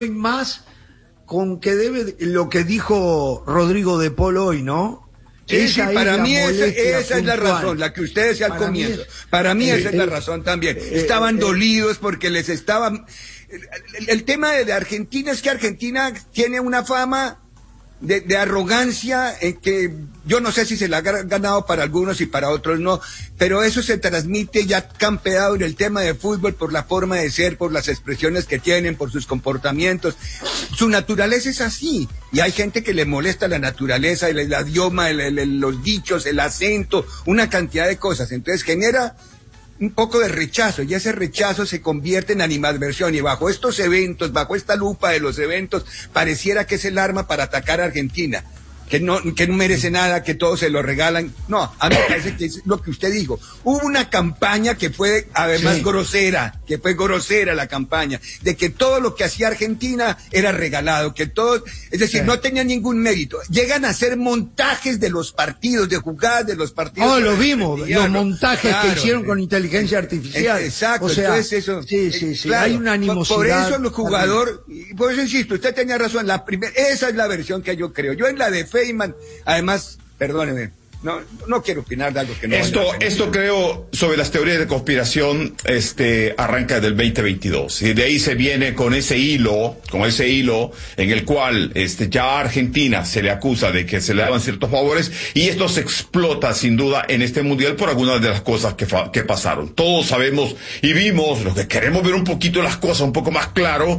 más con que debe lo que dijo Rodrigo de Paul hoy, ¿no? Sí, para mí esa es la razón, la que usted decía al comienzo. Para mí esa es la razón también. Estaban dolidos porque les estaban... El tema de Argentina es que Argentina tiene una fama de arrogancia que yo no sé si se la ha ganado para algunos y para otros no, pero eso se transmite ya campeado en el tema de fútbol por la forma de ser, por las expresiones que tienen, por sus comportamientos. Su naturaleza es así, y hay gente que le molesta la naturaleza, el idioma, los dichos, el acento, una cantidad de cosas, entonces genera un poco de rechazo, y ese rechazo se convierte en animadversión, y bajo estos eventos, bajo esta lupa de los eventos, pareciera que es el arma para atacar a Argentina, que no merece nada, que todos se lo regalan. No, a mí me parece que es lo que usted dijo. Hubo una campaña que fue además grosera, la campaña, de que todo lo que hacía Argentina era regalado, que todo, es decir, no tenía ningún mérito. Llegan a hacer montajes de los partidos, de jugadas de los partidos. Oh, lo vimos, los montajes que hicieron con inteligencia artificial. Exacto, o sea, entonces eso. Sí, claro, hay una animosidad. Por eso los jugadores, por eso insisto, usted tenía razón, esa es la versión que yo creo. Yo en la de Feynman, además, perdóneme, no quiero opinar de algo que no. Esto creo, sobre las teorías de conspiración, arranca del 2022. Y de ahí se viene con ese hilo en el cual, ya a Argentina se le acusa de que se le daban ciertos favores, y esto se explota sin duda en este mundial por algunas de las cosas que pasaron. Todos sabemos y vimos, los que queremos ver un poquito las cosas un poco más claro,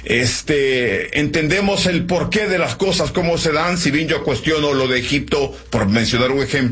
entendemos el porqué de las cosas, cómo se dan, si bien yo cuestiono lo de Egipto, por mencionar un ejemplo,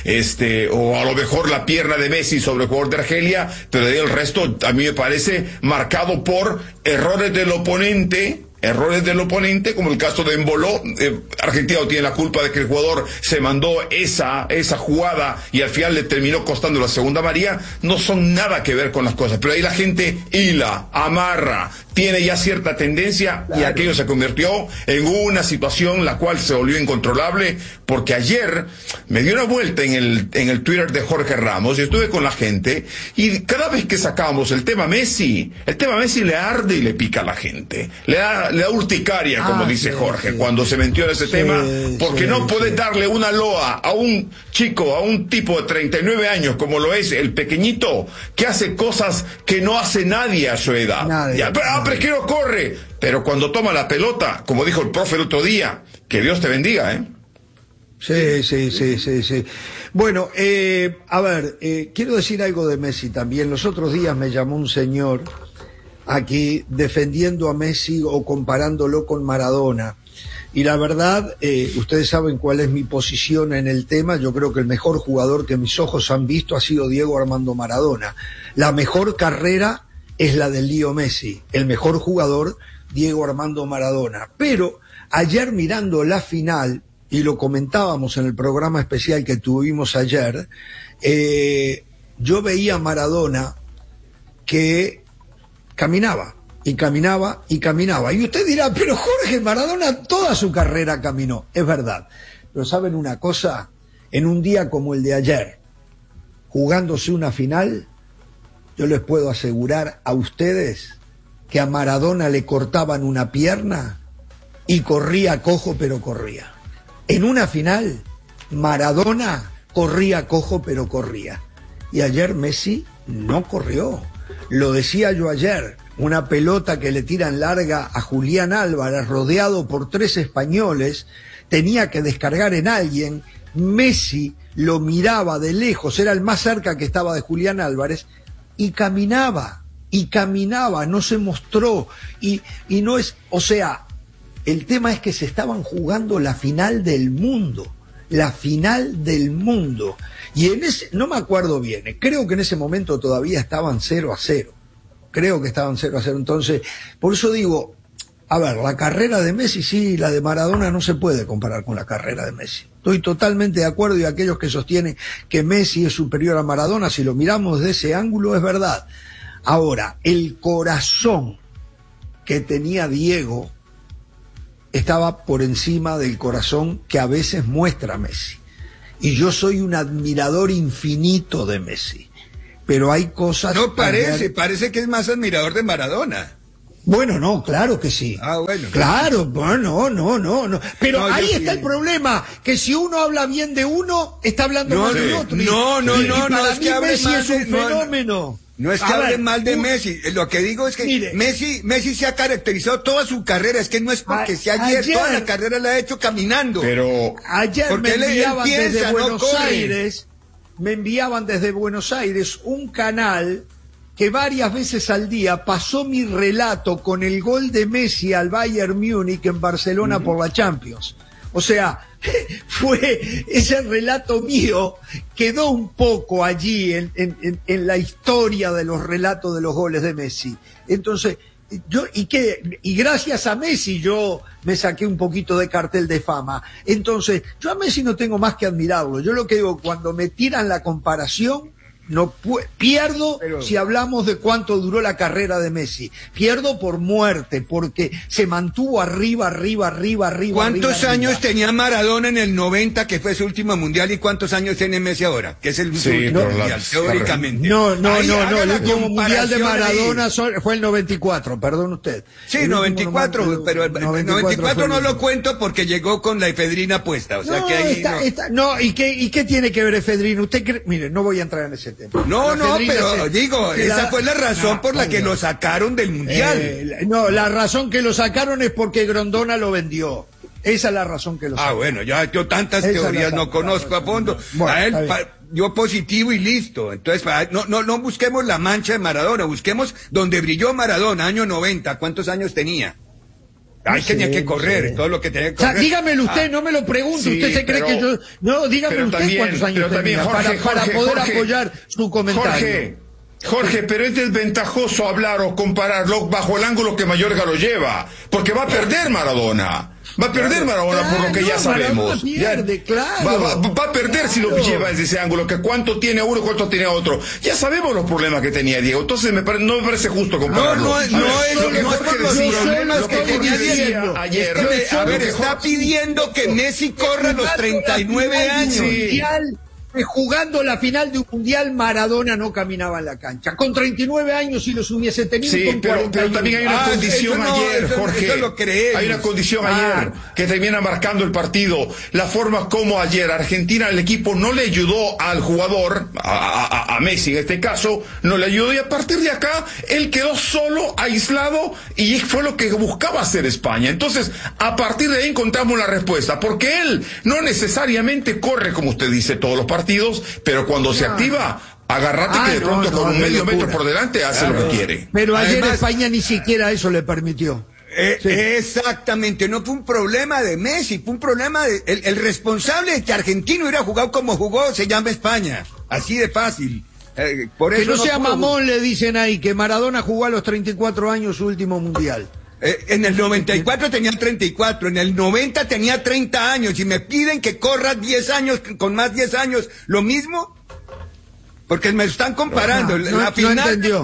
o a lo mejor la pierna de Messi sobre el jugador de Argelia, pero de ahí el resto a mí me parece marcado por errores del oponente, como el caso de Embolo. Argentina no tiene la culpa de que el jugador se mandó esa jugada y al final le terminó costando la segunda amarilla. No son nada que ver con las cosas, pero ahí la gente hila, amarra, tiene ya cierta tendencia, claro. Y aquello se convirtió en una situación la cual se volvió incontrolable, porque ayer me dio una vuelta en el Twitter de Jorge Ramos y estuve con la gente, y cada vez que sacábamos el tema Messi le arde y le pica a la gente, le da urticaria, como dice Jorge, cuando se metió en ese tema, porque no puede darle una loa a un chico, a un tipo de 39 años como lo es el pequeñito, que hace cosas que no hace nadie a su edad. Pero es que no corre, pero cuando toma la pelota, como dijo el profe el otro día, que Dios te bendiga, Sí. Bueno, a ver, quiero decir algo de Messi también. Los otros días me llamó un señor aquí defendiendo a Messi o comparándolo con Maradona. Y la verdad, ustedes saben cuál es mi posición en el tema. Yo creo que el mejor jugador que mis ojos han visto ha sido Diego Armando Maradona. La mejor carrera es la de Leo Messi. El mejor jugador, Diego Armando Maradona. Pero ayer mirando la final, y lo comentábamos en el programa especial que tuvimos ayer, yo veía a Maradona que caminaba. Y usted dirá, pero Jorge, Maradona toda su carrera caminó. Es verdad. Pero ¿saben una cosa? En un día como el de ayer, jugándose una final, yo les puedo asegurar a ustedes que a Maradona le cortaban una pierna y corría cojo, pero corría. En una final, Maradona corría cojo, pero corría. Y ayer Messi no corrió. Lo decía yo ayer, una pelota que le tiran larga a Julián Álvarez, rodeado por 3 españoles, tenía que descargar en alguien. Messi lo miraba de lejos, era el más cerca que estaba de Julián Álvarez, y caminaba, no se mostró, y no es, o sea, el tema es que se estaban jugando la final del mundo, y en ese, no me acuerdo bien, creo que en ese momento todavía estaban 0-0, entonces, por eso digo, a ver, la carrera de Messi sí, la de Maradona no se puede comparar con la carrera de Messi. Estoy totalmente de acuerdo, y aquellos que sostienen que Messi es superior a Maradona, si lo miramos de ese ángulo, es verdad. Ahora, el corazón que tenía Diego estaba por encima del corazón que a veces muestra Messi. Y yo soy un admirador infinito de Messi. Pero hay cosas... No parece que es más admirador de Maradona. Bueno, no, claro que sí. Bueno. Claro, bueno, no. Pero no, ahí está el problema, que si uno habla bien de uno, está hablando mal del otro. No, es que Messi es un fenómeno. No es que hablen mal de Messi, lo que digo es que mire, Messi se ha caracterizado toda su carrera, es que no es porque sea ayer, toda la carrera la ha hecho caminando. Pero ayer me enviaban desde Buenos Aires, un canal que varias veces al día pasó mi relato con el gol de Messi al Bayern Múnich en Barcelona por la Champions. O sea, fue ese relato mío, quedó un poco allí en la historia de los relatos de los goles de Messi. Entonces, y gracias a Messi yo me saqué un poquito de cartel de fama. Entonces, yo a Messi no tengo más que admirarlo. Yo lo que digo, cuando me tiran la comparación, pierdo si hablamos de cuánto duró la carrera de Messi. Pierdo por muerte, porque se mantuvo arriba. ¿Cuántos años tenía Maradona en el 90, que fue su último mundial, y cuántos años tiene Messi ahora, que es el último mundial, teóricamente? No, el último mundial de Maradona fue el 94, perdón usted. Sí, 94, pero el 94 no lo cuento porque llegó con la efedrina puesta, o sea que ahí ¿y qué tiene que ver efedrina? Usted mire, no voy a entrar en ese tema. No, pero digo, esa fue la razón por la que lo sacaron del mundial. La razón que lo sacaron es porque Grondona lo vendió. Esa es la razón que lo sacaron. Bueno, yo tantas teorías no conozco a fondo. A él yo positivo y listo. Entonces, no busquemos la mancha de Maradona, busquemos donde brilló Maradona, año 90. ¿Cuántos años tenía? Tenía que correr, todo lo que tenía que correr. O sea, dígamelo usted, no me lo pregunte. Usted se cree que yo... No, dígame usted también, cuántos años tenía para poder apoyar su comentario. Jorge, pero es desventajoso hablar o compararlo bajo el ángulo que Mayorga lo lleva, porque va a perder Maradona. Va a perder Maradona por lo que ya sabemos. Va a perder si lo lleva desde ese ángulo, que cuánto tiene uno y cuánto tiene otro. Ya sabemos los problemas que tenía Diego, entonces no me parece justo compararlo. No es por los problemas que tenía Diego. Ayer. Está pidiendo que Messi corra los 39 años. Jugando la final de un mundial, Maradona no caminaba en la cancha. Con 39 años si los hubiese tenido. Sí, con pero también hay una condición ayer, Jorge. Eso lo creemos. Hay una condición ayer que termina marcando el partido. La forma como ayer Argentina, el equipo no le ayudó al jugador, a Messi en este caso, no le ayudó, y a partir de acá él quedó solo, aislado, y fue lo que buscaba hacer España. Entonces, a partir de ahí encontramos la respuesta, porque él no necesariamente corre, como usted dice, todos los partidos, pero cuando se activa, agárrate que de pronto con un medio metro por delante hace lo que quiere. Pero ayer España ni siquiera eso le permitió. Exactamente, no fue un problema de Messi, fue un problema de el responsable de que Argentina hubiera jugado como jugó, se llama España, así de fácil. Por eso que no sea mamón, le dicen ahí, que Maradona jugó a los 34 años su último mundial. En el 94 tenía 34, en el 90 tenía 30 años, y me piden que corra 10 años, con más 10 años, ¿lo mismo? Porque me están comparando. La final del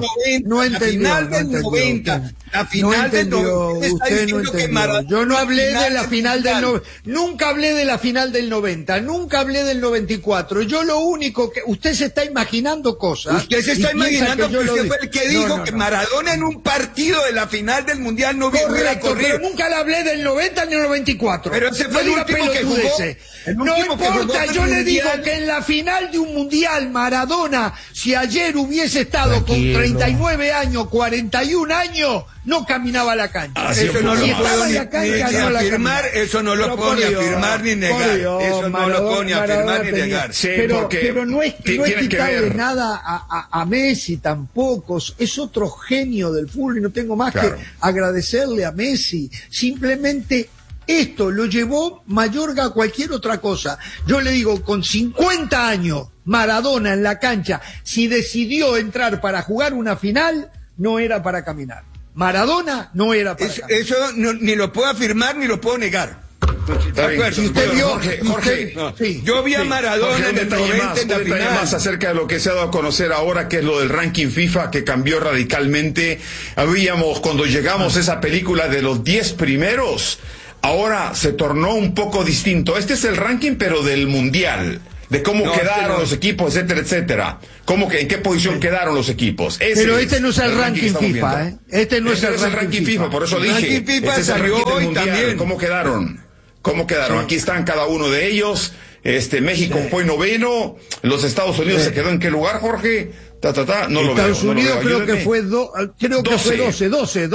90. La final del 90. Usted no entendió. Yo no hablé de la final del 90. Nunca hablé de la final del 90. Nunca hablé del 94. Yo lo único que... Usted se está imaginando cosas. Usted se está imaginando que usted fue el que dijo que Maradona en un partido de la final del Mundial no hubiera corrido. Pero nunca le hablé del 90 ni del 94. Pero ese fue el último que jugó. No importa, yo le digo que en la final de un Mundial Maradona, si ayer hubiese estado con 39 años, 41 años, no caminaba a la cancha. Eso no lo puedo ni afirmar, eso no lo puedo ni afirmar ni negar. Eso no lo puedo ni afirmar ni negar. Pero no es quitarle nada a Messi tampoco. Es otro genio del fútbol y no tengo más que agradecerle a Messi. Simplemente esto lo llevó Mayorga a cualquier otra cosa. Yo le digo, con 50 años, Maradona en la cancha, si decidió entrar para jugar una final, no era para caminar. Maradona no era para caminar. Eso ni lo puedo afirmar ni lo puedo negar. Si usted vio, Jorge, yo vi a Maradona en el 90 en la final. Más acerca de lo que se ha dado a conocer ahora, que es lo del ranking FIFA, que cambió radicalmente. Cuando llegamos a esa película de los 10 primeros, ahora se tornó un poco distinto. Este es el ranking, pero del mundial. de cómo quedaron los equipos, etcétera, etcétera. ¿En qué posición quedaron los equipos? Pero este no es el ranking FIFA, ¿eh? Este no es el ranking FIFA, por eso dije. El ranking FIFA salió hoy también. ¿Cómo quedaron? Sí. Aquí están cada uno de ellos. México fue noveno. Los Estados Unidos se quedó en qué lugar, Jorge? No lo veo. Estados Unidos creo que fue 12.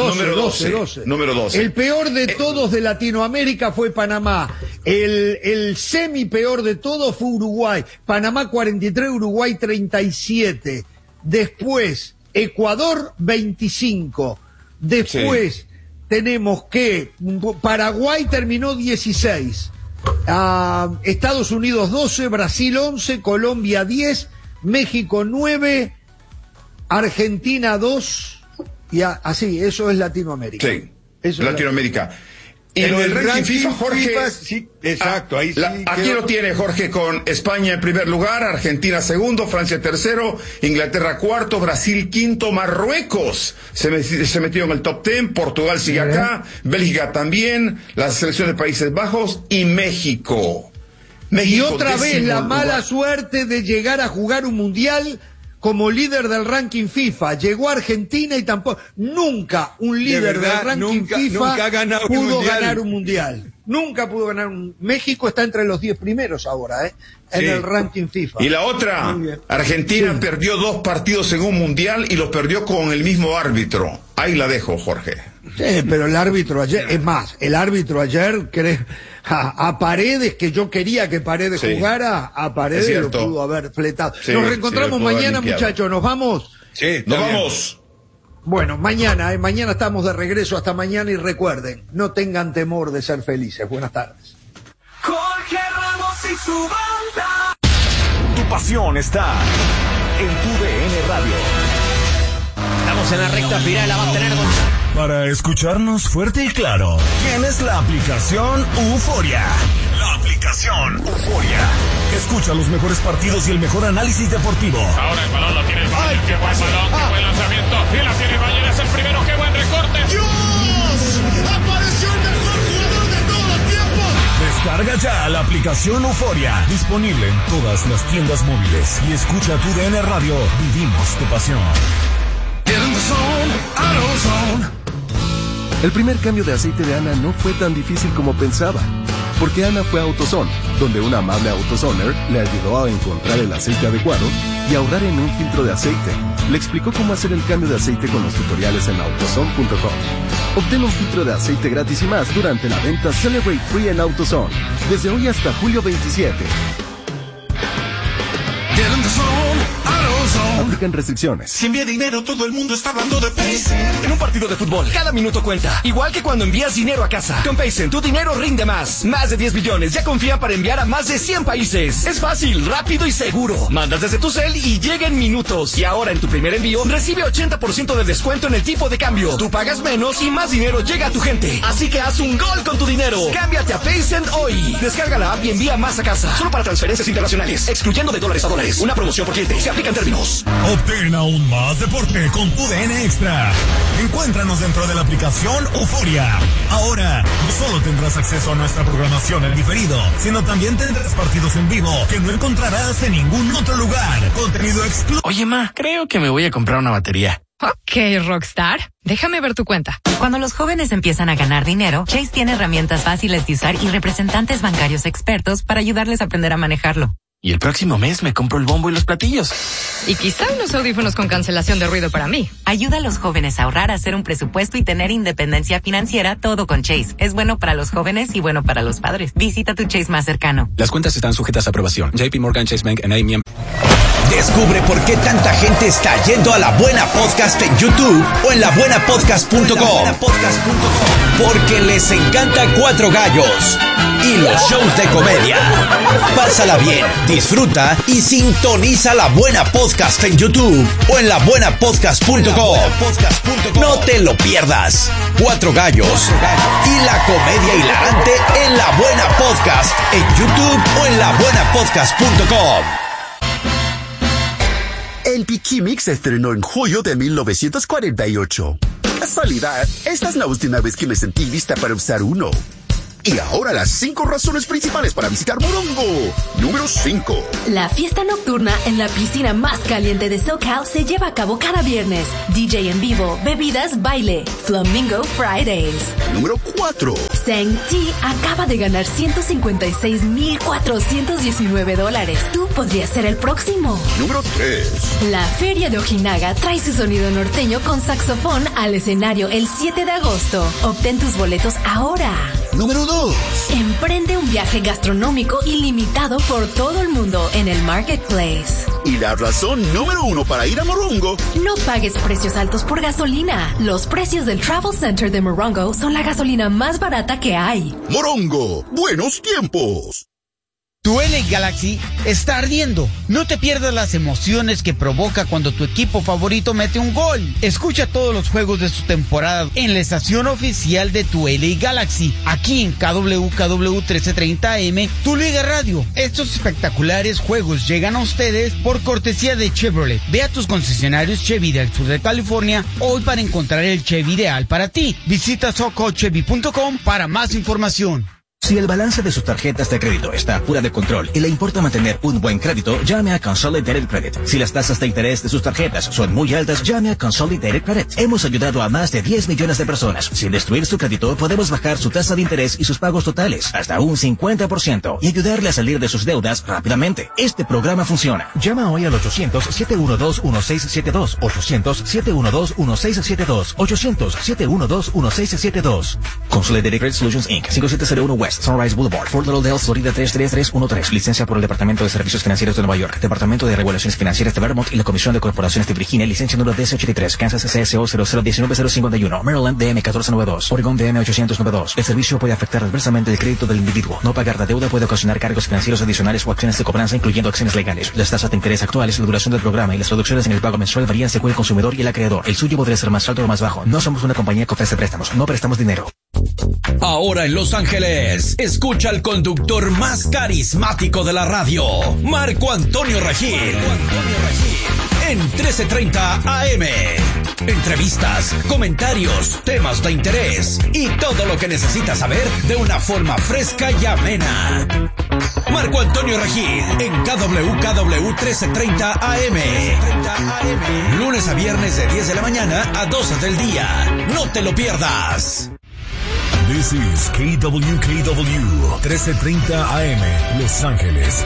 Número 12. El peor de todos de Latinoamérica fue Panamá. El semi peor de todos fue Uruguay. Panamá 43, Uruguay 37. Después, Ecuador 25. Después tenemos que Paraguay terminó 16. Estados Unidos 12, Brasil 11, Colombia 10, México 9, Argentina 2, y así, eso es Latinoamérica. Sí, eso Latinoamérica. Y lo del ranking FIFA, Jorge. Sí, exacto, ahí sí. Aquí lo tiene Jorge con España en primer lugar, Argentina segundo, Francia tercero, Inglaterra cuarto, Brasil quinto, Marruecos se metió en el top 10, Portugal sigue acá, Bélgica también, la selección de Países Bajos y México. Y otra vez la mala suerte de llegar a jugar un mundial como líder del ranking FIFA. Llegó a Argentina y tampoco, nunca un líder del ranking FIFA pudo ganar un mundial. Nunca pudo ganar México está entre los 10 primeros ahora, en el ranking FIFA. Y la otra, Argentina perdió 2 partidos en un mundial y los perdió con el mismo árbitro. Ahí la dejo, Jorge. Sí, pero el árbitro ayer, es más, el árbitro ayer, a Paredes, que yo quería que Paredes jugara, a Paredes lo pudo haber fletado. Nos reencontramos mañana, muchachos, ¿nos vamos? Sí, nos vamos. Bueno, mañana estamos de regreso, hasta mañana, y recuerden, no tengan temor de ser felices. Buenas tardes. Jorge Ramos y su banda. Tu pasión está en tu DN Radio. Estamos en la recta final, la va a tener Para escucharnos fuerte y claro, tienes la aplicación Euforia. La aplicación Euforia. Escucha los mejores partidos y el mejor análisis deportivo. Ahora el balón lo tiene el Bayern. Qué buen balón, qué buen lanzamiento. Y la tiene el Bayern, es el primero. Qué buen recorte. ¡Dios! ¡Apareció el mejor jugador de todos los tiempos! Descarga ya la aplicación Euforia. Disponible en todas las tiendas móviles. Y escucha tu DN Radio. Vivimos tu pasión. El primer cambio de aceite de Ana no fue tan difícil como pensaba, porque Ana fue a AutoZone, donde una amable AutoZoner le ayudó a encontrar el aceite adecuado y ahorrar en un filtro de aceite. Le explicó cómo hacer el cambio de aceite con los tutoriales en AutoZone.com. Obtén un filtro de aceite gratis y más durante la venta Celebrate Free en AutoZone, desde hoy hasta julio 27. Aplican restricciones. Si envía dinero, todo el mundo está hablando de Paycen. En un partido de fútbol, cada minuto cuenta. Igual que cuando envías dinero a casa. Con Paycen, tu dinero rinde más. Más de 10 billones ya confía para enviar a más de 100 países. Es fácil, rápido y seguro. Mandas desde tu cel y llega en minutos. Y ahora en tu primer envío, recibe 80% de descuento en el tipo de cambio. Tú pagas menos y más dinero llega a tu gente. Así que haz un gol con tu dinero. Cámbiate a Paycen hoy. Descarga la app y envía más a casa. Solo para transferencias internacionales. Excluyendo de dólares a dólares. Una promoción por cliente. Se aplican términos. Obtén aún más deporte con tu DN Extra. Encuéntranos dentro de la aplicación Euforia. Ahora, no solo tendrás acceso a nuestra programación en diferido, sino también tendrás partidos en vivo que no encontrarás en ningún otro lugar. Contenido exclusivo. Oye, ma, creo que me voy a comprar una batería. Ok, Rockstar. Déjame ver tu cuenta. Cuando los jóvenes empiezan a ganar dinero, Chase tiene herramientas fáciles de usar y representantes bancarios expertos para ayudarles a aprender a manejarlo. Y el próximo mes me compro el bombo y los platillos. Y quizá unos audífonos con cancelación de ruido para mí. Ayuda a los jóvenes a ahorrar, a hacer un presupuesto y tener independencia financiera, todo con Chase. Es bueno para los jóvenes y bueno para los padres. Visita tu Chase más cercano. Las cuentas están sujetas a aprobación. JP Morgan Chase Bank N.A. miembro. Descubre por qué tanta gente está yendo a La Buena Podcast en YouTube o en labuenapodcast.com. Porque les encanta Cuatro Gallos y los shows de comedia. Pásala bien, disfruta y sintoniza La Buena Podcast en YouTube o en labuenapodcast.com. No te lo pierdas. Cuatro Gallos y la comedia hilarante en La Buena Podcast en YouTube o en labuenapodcast.com. El Pikimix se estrenó en julio de 1948. Casualidad, esta es la última vez que me sentí lista para usar uno. Y ahora las 5 razones principales para visitar Morongo. Número 5. La fiesta nocturna en la piscina más caliente de SoCal se lleva a cabo cada viernes. DJ en vivo, bebidas, baile. Flamingo Fridays. Número 4. Sang-Ti acaba de ganar $156,419. Tú podrías ser el próximo. Número 3. La Feria de Ojinaga trae su sonido norteño con saxofón al escenario el 7 de agosto. Obtén tus boletos ahora. Número 2. Emprende un viaje gastronómico ilimitado por todo el mundo en el Marketplace. Y la razón número 1 para ir a Morongo. No pagues precios altos por gasolina. Los precios del Travel Center de Morongo son la gasolina más barata que hay. Morongo, buenos tiempos. Tu LA Galaxy está ardiendo. No te pierdas las emociones que provoca cuando tu equipo favorito mete un gol. Escucha todos los juegos de su temporada en la estación oficial de tu LA Galaxy, aquí en KWKW 1330 AM, tu Liga Radio. Estos espectaculares juegos llegan a ustedes por cortesía de Chevrolet. Ve a tus concesionarios Chevy del sur de California hoy para encontrar el Chevy ideal para ti. Visita socochevy.com para más información. Si el balance de sus tarjetas de crédito está fuera de control y le importa mantener un buen crédito, llame a Consolidated Credit. Si las tasas de interés de sus tarjetas son muy altas, llame a Consolidated Credit. Hemos ayudado a más de 10 millones de personas. Sin destruir su crédito, podemos bajar su tasa de interés y sus pagos totales hasta un 50% y ayudarle a salir de sus deudas rápidamente. Este programa funciona. Llama hoy al 800-712-1672. 800-712-1672. 800-712-1672. Consolidated Credit Solutions Inc. 5701 West Sunrise Boulevard, Fort Lauderdale, Florida 33313. Licencia por el Departamento de Servicios Financieros de Nueva York, Departamento de Regulaciones Financieras de Vermont y la Comisión de Corporaciones de Virginia. Licencia número DC83, Kansas CSO 0019051, Maryland DM 1492, Oregon DM 892. El servicio puede afectar adversamente el crédito del individuo. No pagar la deuda puede ocasionar cargos financieros adicionales o acciones de cobranza, incluyendo acciones legales. Las tasas de interés actuales, la duración del programa y las reducciones en el pago mensual varían según el consumidor y el acreedor. El suyo podría ser más alto o más bajo. No somos una compañía que ofrece préstamos. No prestamos dinero. Ahora en Los Ángeles, escucha al conductor más carismático de la radio, Marco Antonio Regil. En 1330 AM. Entrevistas, comentarios, temas de interés y todo lo que necesitas saber de una forma fresca y amena. Marco Antonio Regil en KWKW 1330 AM. Lunes a viernes de 10 de la mañana a 12 del día. No te lo pierdas. This is KWKW 1330 AM, Los Ángeles.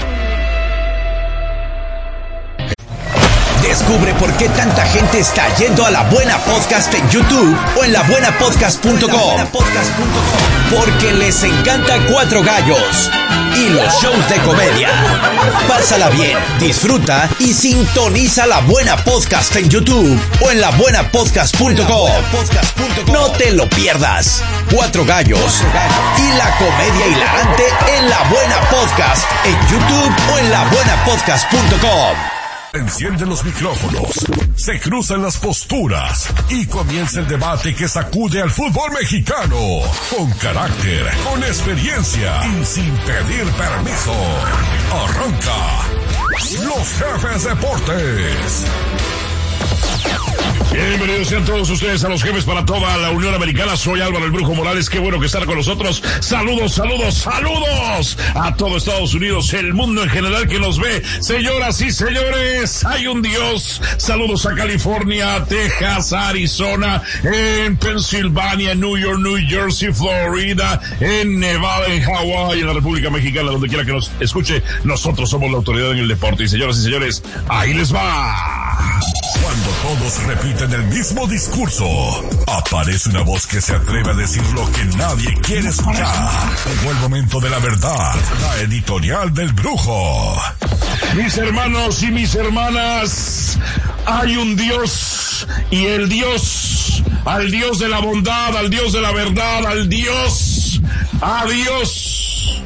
Descubre por qué tanta gente está yendo a La Buena Podcast en YouTube o en labuenapodcast.com. Porque les encanta Cuatro Gallos y los shows de comedia. Pásala bien, disfruta y sintoniza La Buena Podcast en YouTube o en labuenapodcast.com. No te lo pierdas. Cuatro Gallos y la comedia hilarante en La Buena Podcast en YouTube o en labuenapodcast.com. Encienden los micrófonos, se cruzan las posturas y comienza el debate que sacude al fútbol mexicano. Con carácter, con experiencia y sin pedir permiso. Arranca Los Jefes Deportes. Bienvenidos sean todos ustedes a Los Jefes para toda la Unión Americana. Soy Álvaro el Brujo Morales, qué bueno que están con nosotros. Saludos a todo Estados Unidos, el mundo en general que nos ve. Señoras y señores, hay un Dios. Saludos a California, Texas, Arizona, en Pensilvania, New York, New Jersey, Florida, en Nevada, en Hawái, en la República Mexicana, donde quiera que nos escuche. Nosotros somos la autoridad en el deporte. Y señoras y señores, ahí les va. Cuando todos repiten el mismo discurso, aparece una voz que se atreve a decir lo que nadie quiere escuchar. Llegó el momento de la verdad, la editorial del Brujo. Mis hermanos y mis hermanas, hay un Dios, y el Dios, al Dios de la bondad, al Dios de la verdad, a Dios,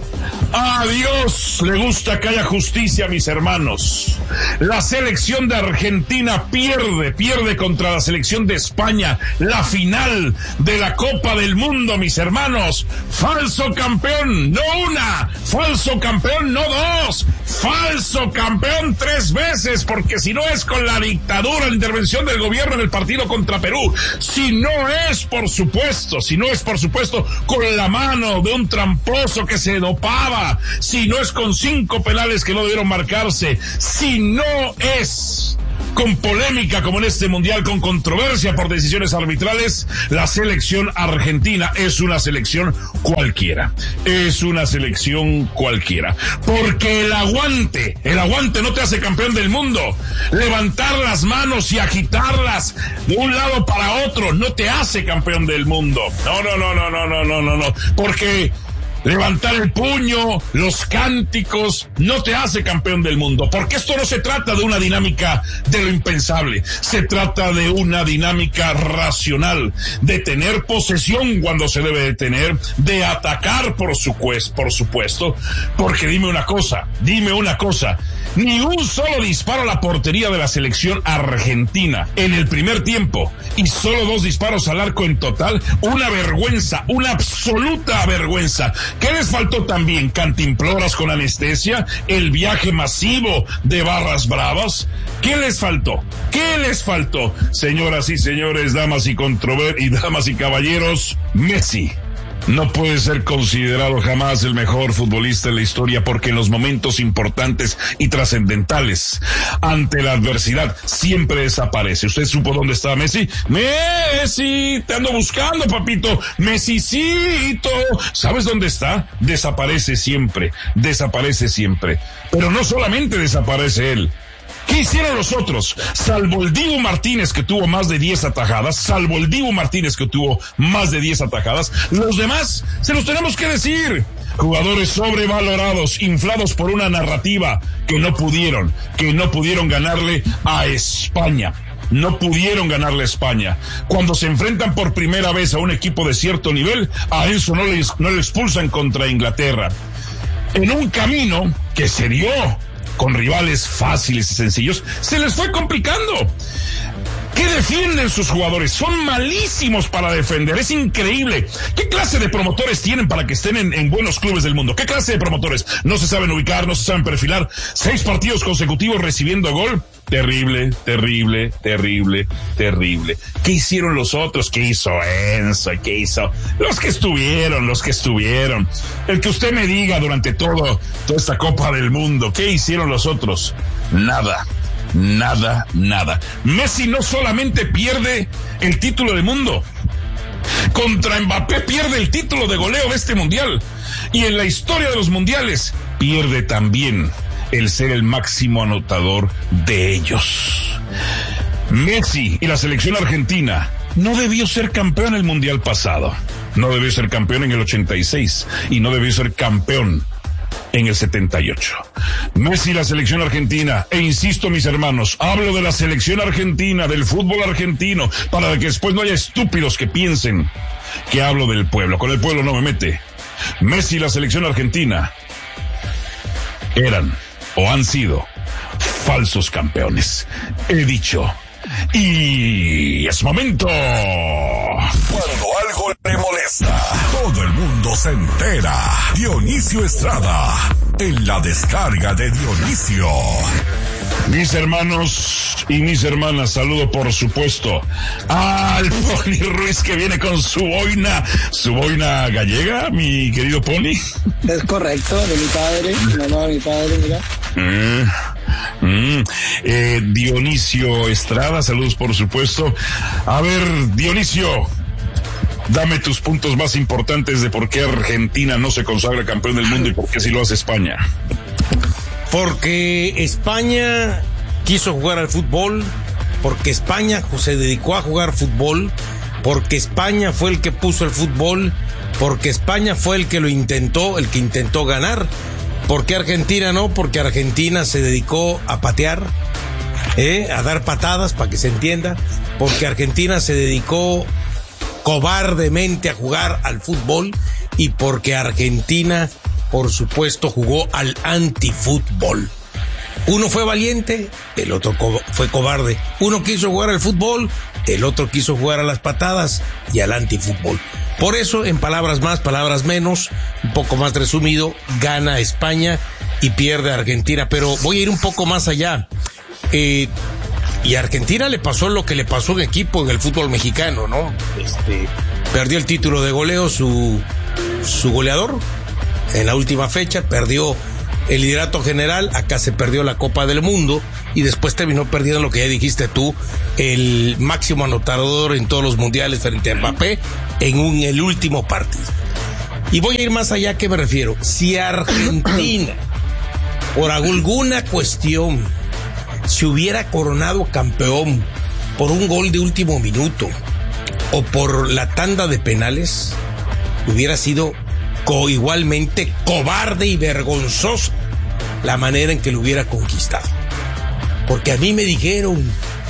A Dios le gusta que haya justicia, mis hermanos. La selección de Argentina pierde contra la selección de España la final de la Copa del Mundo, mis hermanos. Falso campeón, no una. Falso campeón, no dos. Falso campeón 3 veces, porque si no es con la dictadura, la intervención del gobierno en el partido contra Perú, si no es por supuesto con la mano de un tramposo que se dopaba, si no es con 5 penales que no debieron marcarse, si no es con polémica como en este mundial, con controversia por decisiones arbitrales, la selección argentina es una selección cualquiera. Es una selección cualquiera. Porque el aguante no te hace campeón del mundo. Levantar las manos y agitarlas de un lado para otro no te hace campeón del mundo. No. Porque levantar el puño, los cánticos, no te hace campeón del mundo. Porque esto no se trata de una dinámica de lo impensable. Se trata de una dinámica racional, de tener posesión cuando se debe de tener, de atacar por supuesto. Porque dime una cosa, ni un solo disparo a la portería de la selección argentina en el primer tiempo y solo 2 disparos al arco en total. Una vergüenza, una absoluta vergüenza. ¿Qué les faltó también? Cantimploras con anestesia, el viaje masivo de barras bravas. ¿Qué les faltó? Señoras y señores, damas y caballeros, Messi no puede ser considerado jamás el mejor futbolista de la historia, porque en los momentos importantes y trascendentales, ante la adversidad, siempre desaparece. ¿Usted supo dónde estaba Messi? Messi, te ando buscando, papito. Mesicito. ¿Sabes dónde está? Desaparece siempre. Pero no solamente desaparece él. ¿Qué hicieron los otros? Salvo el Dibu Martínez, que tuvo más de 10 atajadas, los demás se los tenemos que decir. Jugadores sobrevalorados, inflados por una narrativa que no pudieron ganarle a España. Cuando se enfrentan por primera vez a un equipo de cierto nivel, a Enzo no le expulsan contra Inglaterra. En un camino que se dio con rivales fáciles y sencillos, se les fue complicando. ¿Qué defienden sus jugadores? Son malísimos para defender, es increíble. ¿Qué clase de promotores tienen para que estén en buenos clubes del mundo? ¿Qué clase de promotores? No se saben ubicar, no se saben perfilar. 6 partidos consecutivos recibiendo gol. Terrible. ¿Qué hicieron los otros? ¿Qué hizo Enzo? ¿Qué hizo? Los que estuvieron. El que usted me diga durante toda esta Copa del Mundo, ¿qué hicieron los otros? Nada. Messi no solamente pierde el título del mundo, contra Mbappé pierde el título de goleo de este mundial, y en la historia de los mundiales pierde también el ser el máximo anotador de ellos. Messi y la selección argentina no debió ser campeón el mundial pasado, no debió ser campeón en el 86 y no debió ser campeón en el 78. Messi, la selección argentina, e insisto, mis hermanos, hablo de la selección argentina, del fútbol argentino, para que después no haya estúpidos que piensen que hablo del pueblo. Con el pueblo no me mete. Messi y la selección argentina eran o han sido falsos campeones. He dicho. Y es momento. Cuando algo le molesta, todo el mundo se entera. Dionisio Estrada, en la descarga de Dionisio. Mis hermanos y mis hermanas, saludo por supuesto al Pony Ruiz, que viene con su boina gallega, mi querido Pony. Es correcto, de mi padre, mira. Dionisio Estrada, saludos por supuesto. A ver, Dionisio, dame tus puntos más importantes de por qué Argentina no se consagra campeón del mundo y por qué sí lo hace España. Porque España quiso jugar al fútbol, porque España se dedicó a jugar fútbol, porque España fue el que puso el fútbol, porque España fue el que intentó ganar. ¿Por qué Argentina no? Porque Argentina se dedicó a patear, a dar patadas, para que se entienda. Porque Argentina se dedicó cobardemente a jugar al fútbol, y porque Argentina por supuesto, jugó al antifútbol. Uno fue valiente, el otro fue cobarde. Uno quiso jugar al fútbol, el otro quiso jugar a las patadas y al antifútbol. Por eso, en palabras más, palabras menos, un poco más resumido, gana España y pierde Argentina. Pero voy a ir un poco más allá. Y a Argentina le pasó lo que le pasó a un equipo en el fútbol mexicano, ¿no? Perdió el título de goleo su goleador en la última fecha, perdió el liderato general, acá se perdió la Copa del Mundo y después terminó perdiendo lo que ya dijiste tú, el máximo anotador en todos los mundiales frente a Mbappé en el último partido. Y voy a ir más allá, ¿a qué me refiero? Si Argentina, por alguna cuestión, se hubiera coronado campeón por un gol de último minuto o por la tanda de penales, hubiera sido igualmente cobarde y vergonzoso la manera en que lo hubiera conquistado. Porque a mí me dijeron,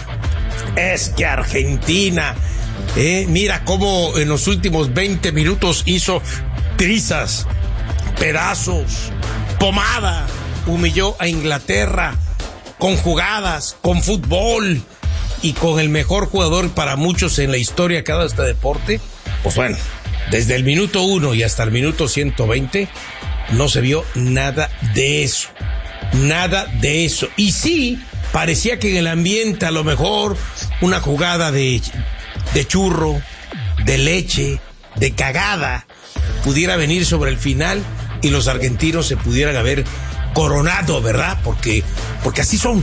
es que Argentina, mira cómo en los últimos 20 minutos hizo trizas, pedazos, pomada, humilló a Inglaterra con jugadas, con fútbol y con el mejor jugador para muchos en la historia que ha dado este deporte. Pues bueno, desde el minuto 1 y hasta el minuto 120 no se vio nada de eso. Nada de eso. Y sí, parecía que en el ambiente a lo mejor una jugada de churro, de leche, de cagada, pudiera venir sobre el final y los argentinos se pudieran haber coronado, ¿verdad? Porque así son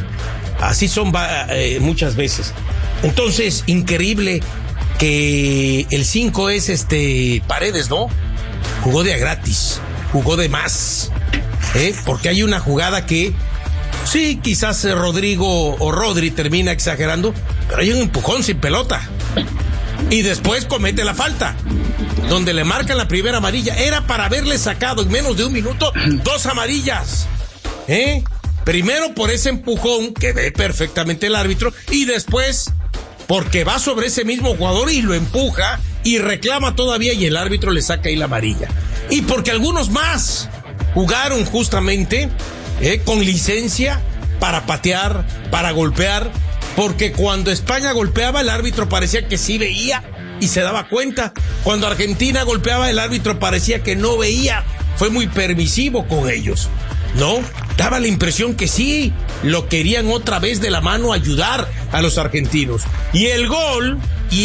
muchas veces. Entonces, increíble que el 5 es Paredes, ¿no? Jugó de a gratis, jugó de más, porque hay una jugada que sí, quizás Rodrigo o Rodri termina exagerando, pero hay un empujón sin pelota y después comete la falta donde le marcan la primera amarilla. Era para haberle sacado en menos de un minuto 2 amarillas, primero por ese empujón que ve perfectamente el árbitro y después porque va sobre ese mismo jugador y lo empuja y reclama todavía y el árbitro le saca ahí la amarilla. Y porque algunos más jugaron justamente con licencia para patear, para golpear, porque cuando España golpeaba el árbitro parecía que sí veía y se daba cuenta. Cuando Argentina golpeaba el árbitro parecía que no veía, fue muy permisivo con ellos, ¿no? Daba la impresión que sí, lo querían otra vez de la mano ayudar a los argentinos. Y el gol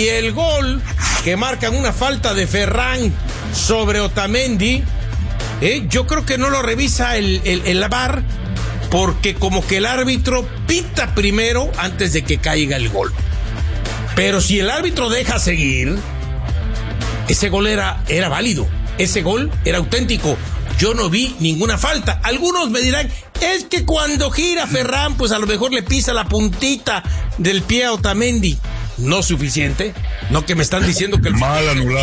que marcan una falta de Ferran sobre Otamendi, yo creo que no lo revisa el VAR, porque como que el árbitro pita primero antes de que caiga el gol. Pero si el árbitro deja seguir, ese gol era válido, ese gol era auténtico. Yo no vi ninguna falta. Algunos me dirán, es que cuando gira Ferran, pues a lo mejor le pisa la puntita del pie a Otamendi. No suficiente. No, que me están diciendo que el mal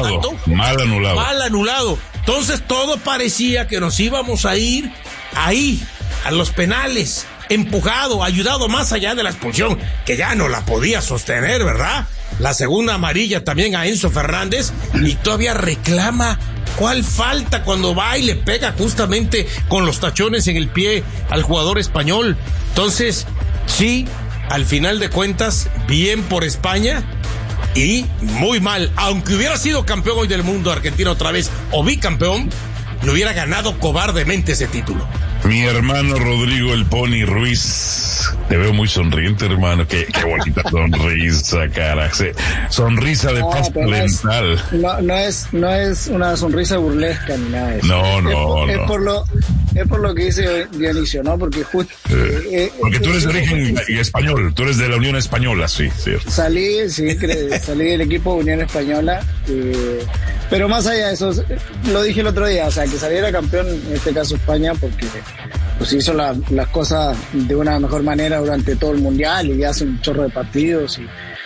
anulado. Entonces todo parecía que nos íbamos a ir ahí, a los penales, empujado, ayudado más allá de la expulsión, que ya no la podía sostener, ¿verdad? La segunda amarilla también a Enzo Fernández, y todavía reclama cuál falta cuando va y le pega justamente con los tachones en el pie al jugador español. Entonces, sí, al final de cuentas, bien por España y muy mal. Aunque hubiera sido campeón hoy del mundo Argentina otra vez o bicampeón, le hubiera ganado cobardemente ese título. Mi hermano Rodrigo el Pony Ruiz, te veo muy sonriente, hermano. Qué bonita sonrisa, cara. Sonrisa de paz mental. No es una sonrisa burlesca ni nada de eso. Es por lo que dice Dionisio, ¿no? Porque justo porque tú eres de origen español, tú eres de la Unión Española, sí, cierto. Salí del equipo de Unión Española, pero más allá de eso, lo dije el otro día, o sea, que saliera campeón, en este caso España, porque pues hizo las cosas de una mejor manera durante todo el mundial y hace un chorro de partidos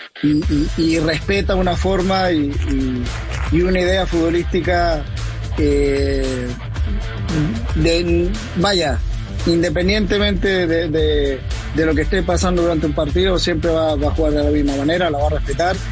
y respeta una forma y una idea futbolística independientemente de lo que esté pasando durante un partido, siempre va a jugar de la misma manera, la va a respetar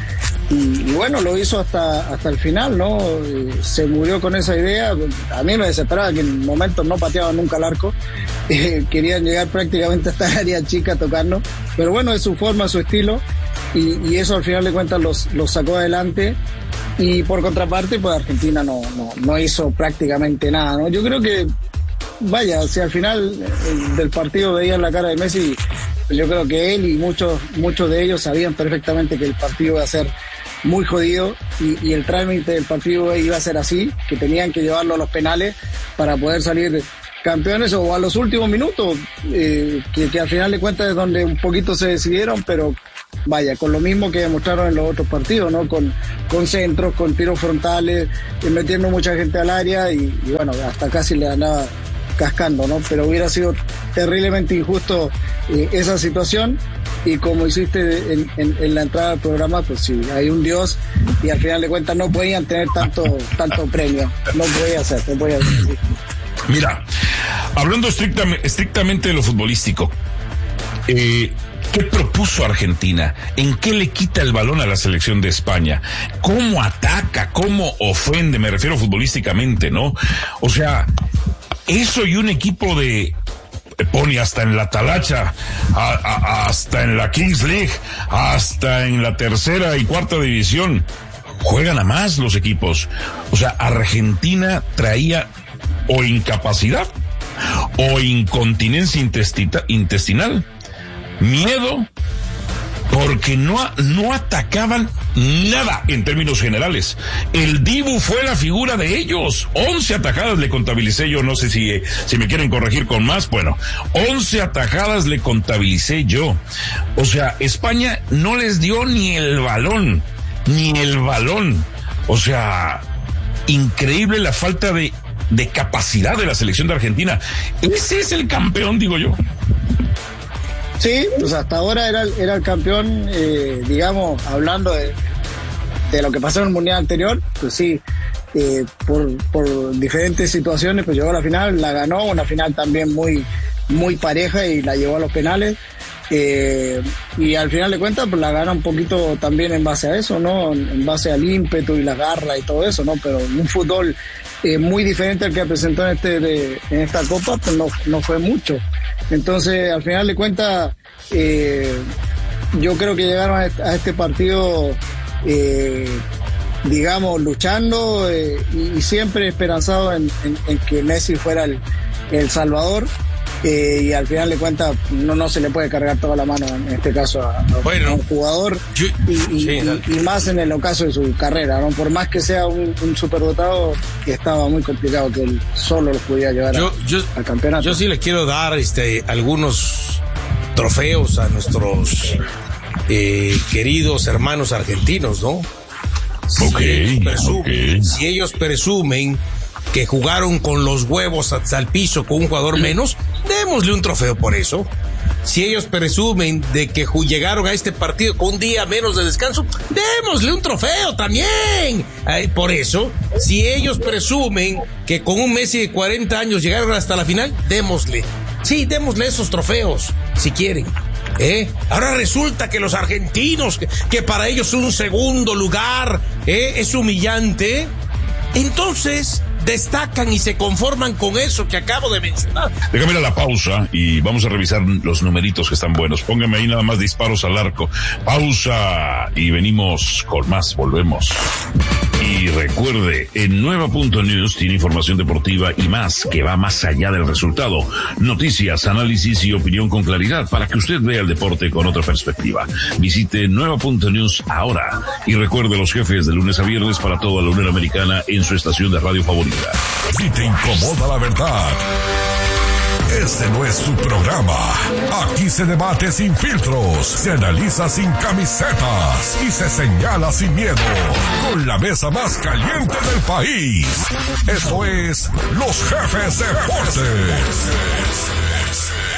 Y bueno, lo hizo hasta el final, ¿no? Se murió con esa idea. A mí me desesperaba que en momentos no pateaban nunca al arco. Querían llegar prácticamente hasta el área chica tocando. Pero bueno, es su forma, su estilo. Y eso al final de cuentas los sacó adelante. Y por contraparte, pues Argentina no hizo prácticamente nada, ¿no? Yo creo que, vaya, si al final del partido veían la cara de Messi, yo creo que él y muchos de ellos sabían perfectamente que el partido iba a ser muy jodido y el trámite del partido iba a ser así, que tenían que llevarlo a los penales para poder salir campeones o a los últimos minutos, que al final de cuentas es donde un poquito se decidieron, pero vaya, con lo mismo que demostraron en los otros partidos, ¿no? Con centros, con tiros frontales, metiendo mucha gente al área y bueno, hasta casi le andaba cascando, ¿no? Pero hubiera sido terriblemente injusto esa situación y como hiciste en la entrada del programa, pues sí, hay un Dios y al final de cuentas no podían tener tanto premio, no podía ser. Sí. Mira, hablando estrictamente de lo futbolístico, ¿qué propuso Argentina? ¿En qué le quita el balón a la selección de España? ¿Cómo ataca? ¿Cómo ofende? Me refiero futbolísticamente, ¿no? O sea, eso y un equipo pone hasta en la talacha, hasta en la Kings League, hasta en la tercera y cuarta división. Juegan a más los equipos. O sea, Argentina traía o incapacidad o incontinencia intestinal, miedo, porque no atacaban nada en términos generales. El Dibu fue la figura de ellos. 11 atajadas le contabilicé yo, no sé si me quieren corregir con más. Bueno, 11 atajadas le contabilicé yo. O sea, España no les dio ni el balón. O sea, increíble la falta de capacidad de la selección de Argentina. Ese es el campeón, digo yo. Sí, pues hasta ahora era el campeón, digamos, hablando de lo que pasó en el Mundial anterior, pues sí, por diferentes situaciones, pues llegó a la final, la ganó, una final también muy pareja y la llevó a los penales, y al final de cuentas pues la gana un poquito también en base a eso, ¿no? En base al ímpetu y la garra y todo eso, ¿no? Pero un fútbol muy diferente al que presentó en esta Copa, pues no fue mucho. Entonces, al final de cuentas, yo creo que llegaron a este partido, digamos, luchando y siempre esperanzado en que Messi fuera el salvador. Y al final de cuentas no se le puede cargar toda la mano en este caso a un jugador y más en el ocaso de su carrera, ¿no? Por más que sea un superdotado, que estaba muy complicado que él solo los pudiera llevar al campeonato. Yo sí le quiero dar algunos trofeos a nuestros queridos hermanos argentinos, ¿no? Si ellos presumen que jugaron con los huevos hasta el piso con un jugador menos, démosle un trofeo por eso. Si ellos presumen de que llegaron a este partido con un día menos de descanso, démosle un trofeo también. Por eso, si ellos presumen que con un Messi de 40 años llegaron hasta la final, démosle esos trofeos, si quieren. Ahora resulta que los argentinos, que para ellos un segundo lugar es humillante, entonces destacan y se conforman con eso que acabo de mencionar. Déjame ir a la pausa y vamos a revisar los numeritos que están buenos. Póngame ahí nada más disparos al arco. Pausa y venimos con más. Volvemos. Y recuerde, en Nueva.News tiene información deportiva y más que va más allá del resultado. Noticias, análisis y opinión con claridad para que usted vea el deporte con otra perspectiva. Visite Nueva.News ahora y recuerde los jefes de lunes a viernes para toda la Unión Americana en su estación de radio favorita. Si te incomoda la verdad, este no es su programa. Aquí se debate sin filtros, se analiza sin camisetas y se señala sin miedo. Con la mesa más caliente del país. Esto es Los Jefes Deportes.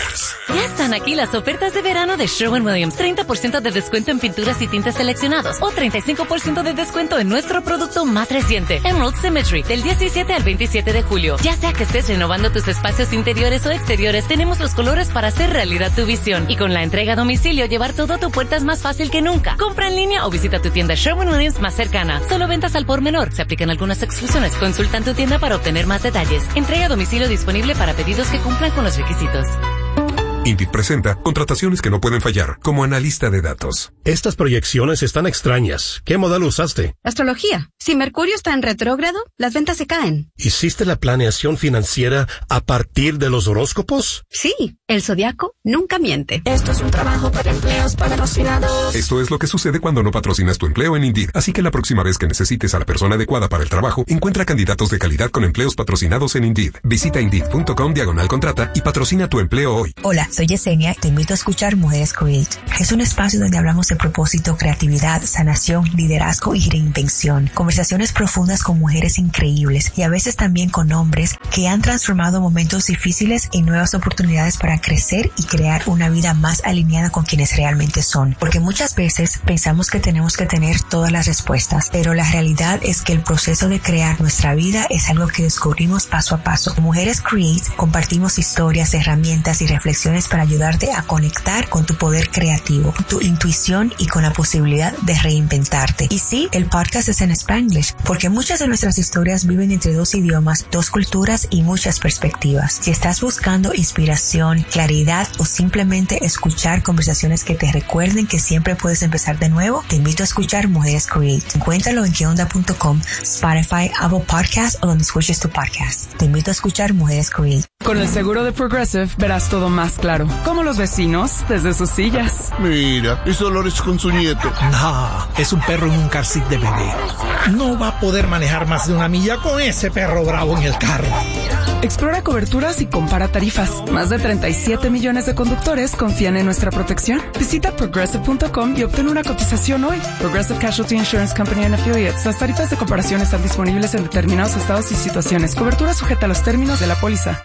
Ya están aquí las ofertas de verano de Sherwin-Williams. 30% de descuento en pinturas y tintes seleccionados o 35% de descuento en nuestro producto más reciente, Emerald Symmetry, del 17 al 27 de julio. Ya sea que estés renovando tus espacios interiores o exteriores, tenemos los colores para hacer realidad tu visión. Y con la entrega a domicilio, llevar todo a tu puerta es más fácil que nunca. Compra en línea o visita tu tienda Sherwin-Williams más cercana. Solo ventas al por menor. Se aplican algunas exclusiones. Consulta en tu tienda para obtener más detalles. Entrega a domicilio disponible para pedidos que cumplan con los requisitos. Indeed presenta contrataciones que no pueden fallar, como analista de datos. Estas proyecciones están extrañas. ¿Qué modelo usaste? Astrología. Si Mercurio está en retrógrado, las ventas se caen. ¿Hiciste la planeación financiera a partir de los horóscopos? Sí, el zodiaco nunca miente. Esto es un trabajo para empleos patrocinados. Esto es lo que sucede cuando no patrocinas tu empleo en Indeed. Así que la próxima vez que necesites a la persona adecuada para el trabajo, encuentra candidatos de calidad con empleos patrocinados en Indeed. Visita Indeed.com/contrata y patrocina tu empleo hoy. Hola, soy Yesenia. Te invito a escuchar Mujeres Create. Es un espacio donde hablamos de propósito, creatividad, sanación, liderazgo y reinvención. Conversaciones profundas con mujeres increíbles y a veces también con hombres que han transformado momentos difíciles en nuevas oportunidades para crecer y crear una vida más alineada con quienes realmente son. Porque muchas veces pensamos que tenemos que tener todas las respuestas, pero la realidad es que el proceso de crear nuestra vida es algo que descubrimos paso a paso. En Mujeres Create compartimos historias, herramientas y reflexiones para ayudarte a conectar con tu poder creativo, tu intuición y con la posibilidad de reinventarte. Y sí, el podcast es en Spanglish, porque muchas de nuestras historias viven entre dos idiomas, dos culturas y muchas perspectivas. Si estás buscando inspiración, claridad o simplemente escuchar conversaciones que te recuerden que siempre puedes empezar de nuevo, te invito a escuchar Mujeres Create. Encuéntralo en queonda.com, Spotify, Apple Podcasts o donde escuches tu podcast. Te invito a escuchar Mujeres Create. Con el seguro de Progressive verás todo más claro, como los vecinos desde sus sillas. Mira, es Dolores con su nieto. No, es un perro en un car seat de bebé. No va a poder manejar más de 1 milla con ese perro bravo en el carro. Explora coberturas y compara tarifas. Más de 37 millones de conductores confían en nuestra protección. Visita Progressive.com y obtén una cotización hoy. Progressive Casualty Insurance Company and Affiliates. Las tarifas de comparación están disponibles en determinados estados y situaciones. Cobertura sujeta a los términos de la póliza.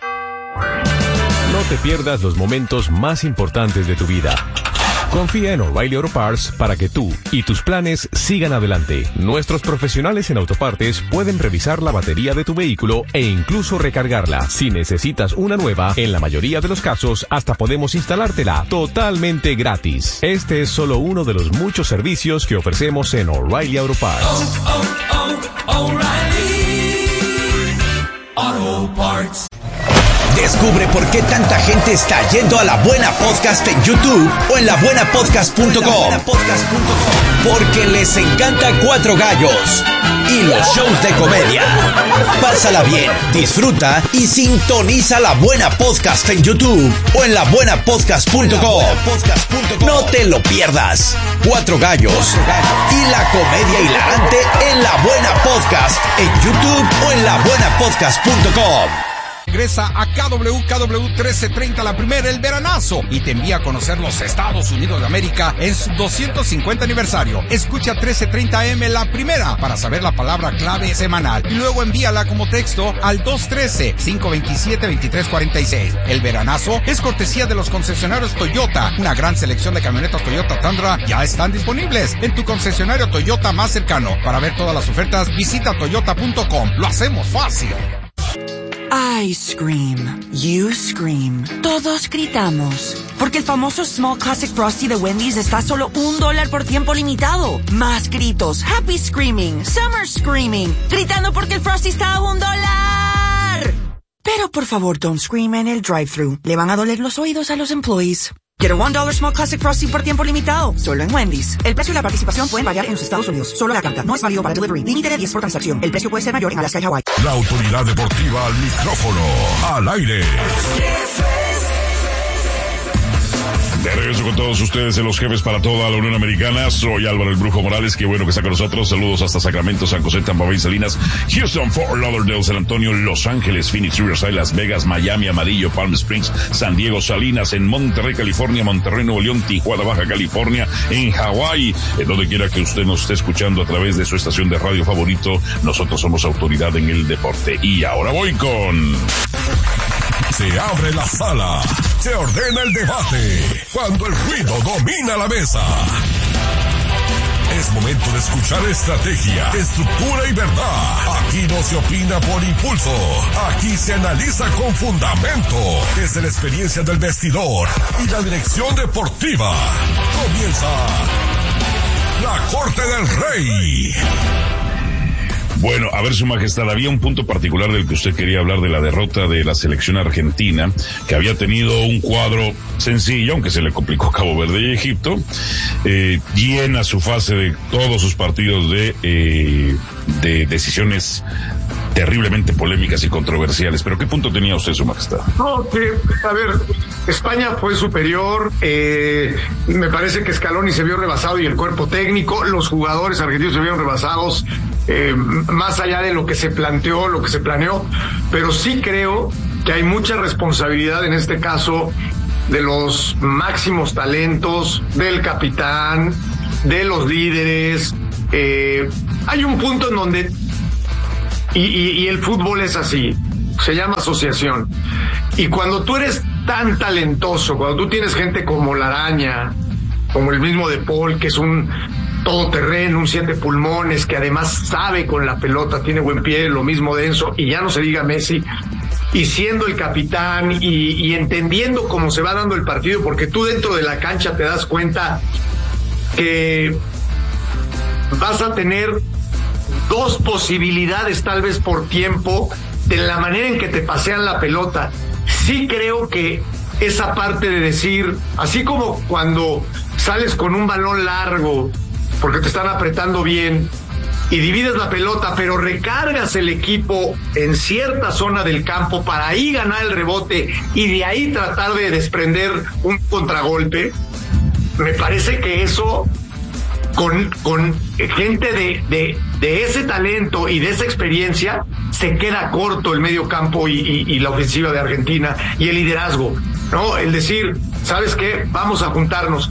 No te pierdas los momentos más importantes de tu vida. Confía en O'Reilly Auto Parts para que tú y tus planes sigan adelante. Nuestros profesionales en autopartes pueden revisar la batería de tu vehículo e incluso recargarla. Si necesitas una nueva, en la mayoría de los casos, hasta podemos instalártela totalmente gratis. Este es solo uno de los muchos servicios que ofrecemos en O'Reilly Auto Parts. O'Reilly Auto Parts. Descubre por qué tanta gente está yendo a La Buena Podcast en YouTube o en labuenapodcast.com. Porque les encanta Cuatro Gallos y los shows de comedia. Pásala bien, disfruta y sintoniza La Buena Podcast en YouTube o en labuenapodcast.com. No te lo pierdas. Cuatro Gallos y la comedia hilarante en La Buena Podcast en YouTube o en labuenapodcast.com. Regresa a KW 1330, la primera, el veranazo, y te envía a conocer los Estados Unidos de América en su 250 aniversario. Escucha 1330 AM, la primera, para saber la palabra clave semanal, y luego envíala como texto al 213-527-2346. El veranazo es cortesía de los concesionarios Toyota. Una gran selección de camionetas Toyota Tundra ya están disponibles en tu concesionario Toyota más cercano. Para ver todas las ofertas, visita toyota.com. Lo hacemos fácil. I scream, you scream, todos gritamos, porque el famoso Small Classic Frosty de Wendy's está a solo $1 por tiempo limitado. Más gritos, happy screaming, summer screaming, gritando porque el Frosty está a $1. Pero por favor, don't scream en el drive-thru. Le van a doler los oídos a los employees. Get a $1 Small Classic Frosty por tiempo limitado, solo en Wendy's. El precio y la participación pueden variar en los Estados Unidos. Solo la carta. No es válido para delivery. Límite de 10 por transacción. El precio puede ser mayor en Alaska y Hawái. La autoridad deportiva al micrófono, al aire. De regreso con todos ustedes en Los Jefes para toda la Unión Americana. Soy Álvaro el Brujo Morales, qué bueno que está con nosotros. Saludos hasta Sacramento, San José, Tampa Bay, Salinas, Houston, Fort Lauderdale, San Antonio, Los Ángeles, Phoenix, Riverside, Las Vegas, Miami, Amarillo, Palm Springs, San Diego, Salinas, en Monterrey, California, Monterrey, Nuevo León, Tijuana, Baja California, en Hawái, en donde quiera que usted nos esté escuchando a través de su estación de radio favorito. Nosotros somos autoridad en el deporte. Y ahora voy con... Se abre la sala. Se ordena el debate cuando el ruido domina la mesa. Es momento de escuchar estrategia, estructura y verdad. Aquí no se opina por impulso. Aquí se analiza con fundamento. Desde la experiencia del vestidor y la dirección deportiva. Comienza la Corte del Rey. Bueno, a ver, Su Majestad, había un punto particular del que usted quería hablar, de la derrota de la selección argentina, que había tenido un cuadro sencillo, aunque se le complicó Cabo Verde y Egipto, llena su fase de todos sus partidos de decisiones terriblemente polémicas y controversiales. Pero ¿qué punto tenía usted, Su Majestad? No, que, a ver, España fue superior, me parece que Scaloni se vio rebasado y el cuerpo técnico, los jugadores argentinos se vieron rebasados, más allá de lo que se planteó, lo que se planeó, pero sí creo que hay mucha responsabilidad en este caso de los máximos talentos, del capitán, de los líderes. Hay un punto en donde y el fútbol es así, se llama asociación, y cuando tú eres tan talentoso, cuando tú tienes gente como La Araña, como el mismo De Paul, que es un todoterreno, un 7 pulmones, que además sabe con la pelota, tiene buen pie, lo mismo Denso, y ya no se diga Messi, y siendo el capitán y entendiendo cómo se va dando el partido, porque tú dentro de la cancha te das cuenta que vas a tener dos posibilidades tal vez por tiempo de la manera en que te pasean la pelota. Sí creo que esa parte de decir, así como cuando sales con un balón largo porque te están apretando bien y divides la pelota, pero recargas el equipo en cierta zona del campo para ahí ganar el rebote y de ahí tratar de desprender un contragolpe, me parece que eso con gente de ese talento y de esa experiencia se queda corto el medio campo y la ofensiva de Argentina y el liderazgo, ¿no? El decir, ¿sabes qué? Vamos a juntarnos.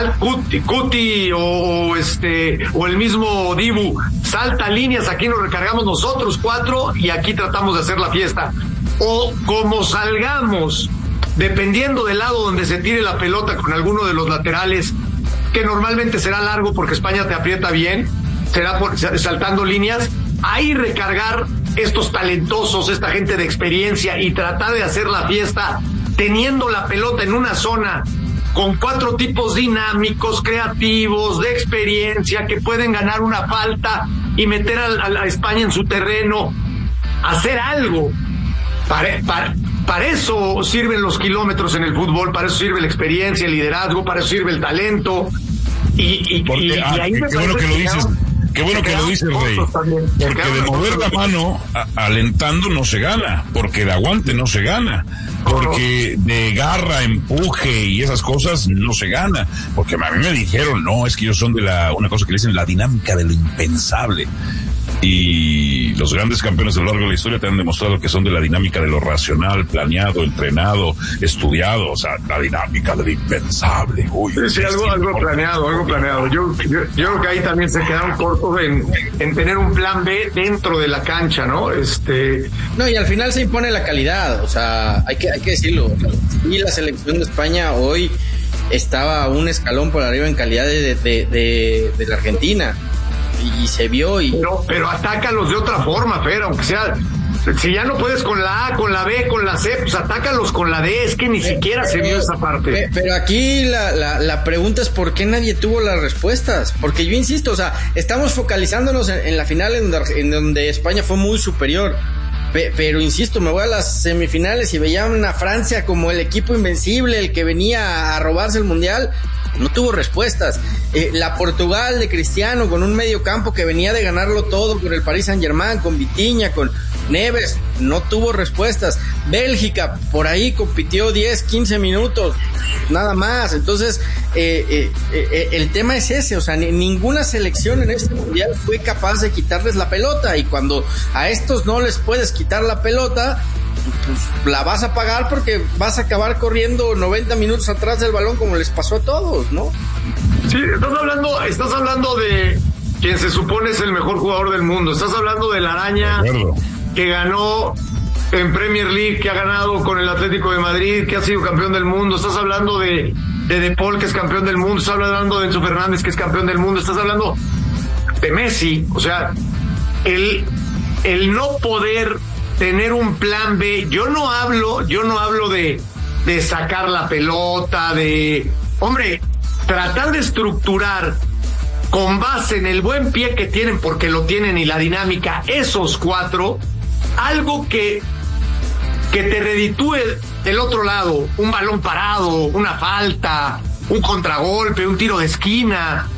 Cuti o el mismo Dibu, salta líneas, aquí nos recargamos nosotros 4 y aquí tratamos de hacer la fiesta. O como salgamos, dependiendo del lado donde se tire la pelota con alguno de los laterales, que normalmente será largo porque España te aprieta bien, será saltando líneas, ahí recargar estos talentosos, esta gente de experiencia y tratar de hacer la fiesta teniendo la pelota en una zona con 4 tipos dinámicos, creativos, de experiencia, que pueden ganar una falta y meter a España en su terreno, hacer algo. Para eso sirven los kilómetros en el fútbol, para eso sirve la experiencia, el liderazgo, para eso sirve el talento. Y ahí qué bueno que lo dices. Qué bueno que lo dices, Rey. Porque de mover la mano alentando no se gana, porque de aguante no se gana, porque de garra, empuje y esas cosas no se gana. Porque a mí me dijeron, no, es que ellos son de una cosa que le dicen la dinámica de lo impensable. Y los grandes campeones a lo largo de la historia te han demostrado que son de la dinámica de lo racional, planeado, entrenado, estudiado, o sea, la dinámica de lo impensable. Uy, sí, algo planeado. Yo creo que ahí también se quedaron cortos en tener un plan B dentro de la cancha, ¿no? No, y al final se impone la calidad, o sea, hay que decirlo. Y la selección de España hoy estaba un escalón por arriba en calidad de la Argentina. Y se vio pero atácalos de otra forma, Fer, aunque sea, si ya no puedes con la A, con la B, con la C, pues atácalos con la D, es que ni siquiera se vio esa parte. Pero aquí la pregunta es ¿por qué nadie tuvo las respuestas? Porque yo insisto, o sea, estamos focalizándonos en la final en donde España fue muy superior. Pero insisto, me voy a las semifinales y veía una Francia como el equipo invencible, el que venía a robarse el mundial. No tuvo respuestas. La Portugal de Cristiano con un medio campo que venía de ganarlo todo con el Paris Saint-Germain, con Vitinha, con Neves, no tuvo respuestas. Bélgica por ahí compitió 10, 15 minutos, nada más. Entonces el tema es ese, o sea, ninguna selección en este mundial fue capaz de quitarles la pelota, y cuando a estos no les puedes quitar la pelota, pues la vas a pagar porque vas a acabar corriendo 90 minutos atrás del balón como les pasó a todos, ¿no? Sí, estás hablando de quien se supone es el mejor jugador del mundo, estás hablando de La Araña, que ganó en Premier League, que ha ganado con el Atlético de Madrid, que ha sido campeón del mundo. Estás hablando de Paul, que es campeón del mundo. Estás hablando de Enzo Fernández, que es campeón del mundo. Estás hablando de Messi. O sea, el no poder tener un plan B. Yo no hablo de sacar la pelota, hombre, tratar de estructurar con base en el buen pie que tienen, porque lo tienen, y la dinámica, esos cuatro, algo que te reditúe del otro lado, un balón parado, una falta, un contragolpe, un tiro de esquina.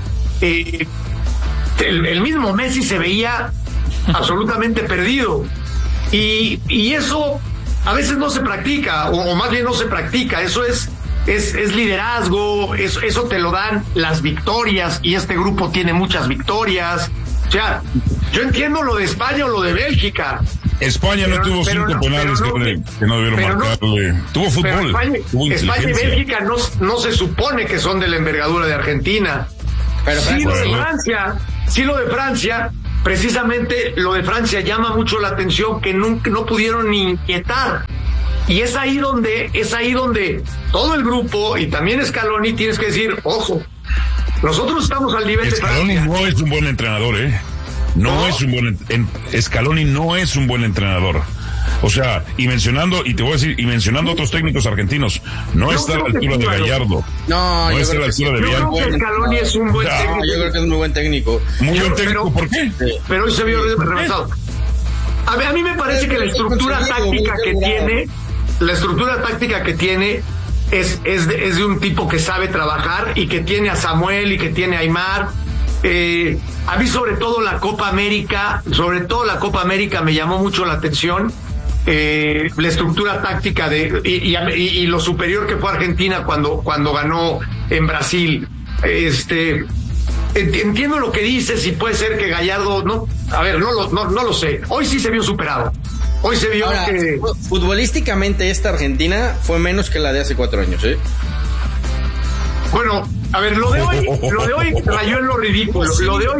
El mismo Messi se veía absolutamente perdido, y eso a veces no se practica, o más bien no se practica. Eso es liderazgo, eso te lo dan las victorias, y este grupo tiene muchas victorias. O sea, yo entiendo lo de España o lo de Bélgica. España no tuvo 5 penales que no debieron marcarle. Tuvo fútbol. España y Bélgica no se supone que son de la envergadura de Argentina. Pero sí, lo de Francia, precisamente lo de Francia llama mucho la atención, que no pudieron ni inquietar. Y es ahí donde todo el grupo, y también Scaloni, tienes que decir, ojo, nosotros estamos al nivel de Francia. Scaloni no es un buen entrenador, Scaloni no es un buen entrenador. O sea, y mencionando otros técnicos argentinos, no está a la altura de Gallardo. No está a la altura de Bianco. Yo creo que Scaloni es un buen técnico. Yo creo que es muy buen técnico. Muy buen técnico, ¿por qué? Pero hoy se vio rebasado. A mí me parece que la estructura táctica que tiene es de un tipo que sabe trabajar, y que tiene a Samuel y que tiene a Aimar. A mí sobre todo la Copa América me llamó mucho la atención, la estructura táctica y lo superior que fue Argentina cuando ganó en Brasil. Entiendo lo que dices, y puede ser que Gallardo no lo sé. Hoy sí se vio superado. Hoy se vio que futbolísticamente esta Argentina fue menos que la de hace 4 años, ¿eh? Bueno, a ver, lo de hoy rayó en lo ridículo.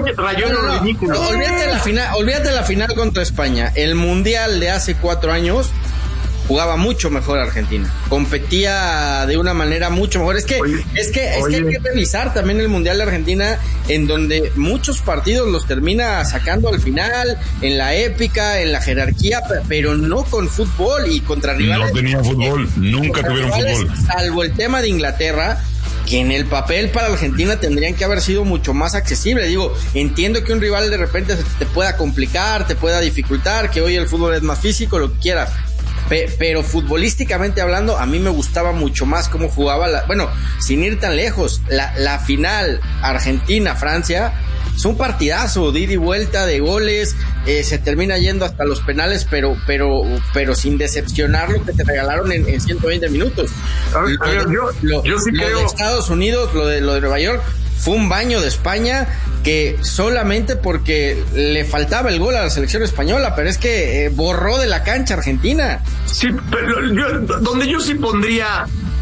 Olvídate la final contra España. El Mundial de hace 4 años jugaba mucho mejor Argentina. Competía de una manera mucho mejor. Es que hay que revisar también el Mundial de Argentina, en donde muchos partidos los termina sacando al final, en la épica, en la jerarquía, pero no con fútbol, y contra rivales. No tenían fútbol, nunca tuvieron fútbol. Salvo el tema de Inglaterra, que en el papel para Argentina tendrían que haber sido mucho más accesible. Digo, entiendo que un rival de repente te pueda complicar, te pueda dificultar, que hoy el fútbol es más físico, lo que quieras. Pero futbolísticamente hablando, a mí me gustaba mucho más cómo jugaba sin ir tan lejos, la final Argentina-Francia es un partidazo, de ida y vuelta, de goles, se termina yendo hasta los penales, pero sin decepcionar lo que te regalaron en 120 minutos. Yo sí creo. Lo de Estados Unidos, lo de Nueva York, fue un baño de España, que solamente porque le faltaba el gol a la selección española, pero es que borró de la cancha Argentina. Sí, pero donde yo sí pondría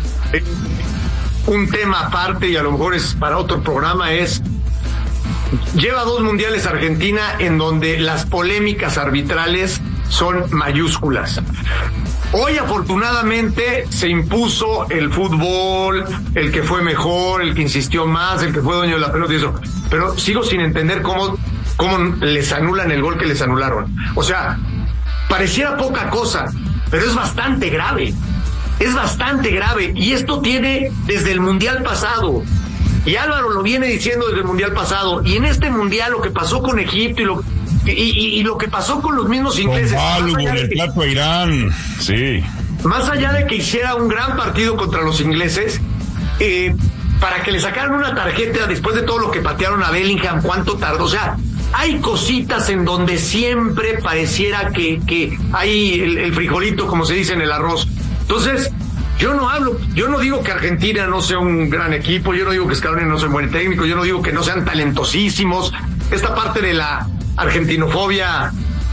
un tema aparte, y a lo mejor es para otro programa, lleva 2 mundiales Argentina en donde las polémicas arbitrales son mayúsculas. Hoy afortunadamente se impuso el fútbol, el que fue mejor, el que insistió más, el que fue dueño de la pelota y eso. Pero sigo sin entender cómo les anulan el gol que les anularon. O sea, pareciera poca cosa, pero es bastante grave. Es bastante grave. Y esto tiene desde el Mundial pasado. Y Álvaro lo viene diciendo desde el Mundial pasado. Y en este Mundial lo que pasó con Egipto y lo que pasó con los mismos ingleses. Con el plato a Irán, sí. Más allá de que hiciera un gran partido contra los ingleses, para que le sacaran una tarjeta después de todo lo que patearon a Bellingham, ¿cuánto tardó? O sea, hay cositas en donde siempre pareciera que hay el frijolito, como se dice en el arroz. Entonces, yo no digo que Argentina no sea un gran equipo, yo no digo que Scaloni no sea un buen técnico, yo no digo que no sean talentosísimos. Esta parte de la argentinofobia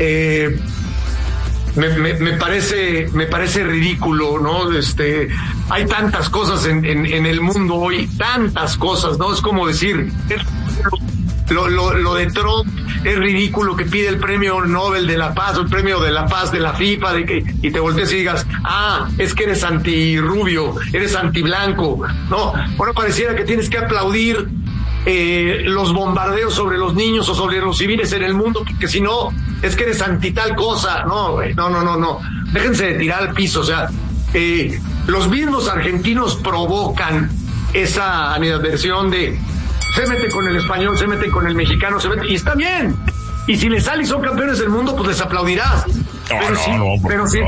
me parece ridículo, ¿no? Hay tantas cosas en el mundo hoy, tantas cosas, ¿no? Es como decir lo de Trump, es ridículo que pide el premio Nobel de la Paz, o el premio de la Paz de la FIFA, y te voltees y digas, es que eres antirrubio, eres antiblanco, ¿no? Bueno, pareciera que tienes que aplaudir los bombardeos sobre los niños o sobre los civiles en el mundo, porque si no, es que eres anti tal cosa. No, güey, no. Déjense de tirar al piso, o sea, los mismos argentinos provocan esa animadversión de se mete con el español, se mete con el mexicano, y está bien. Y si les sale y son campeones del mundo, pues les aplaudirás. Pero si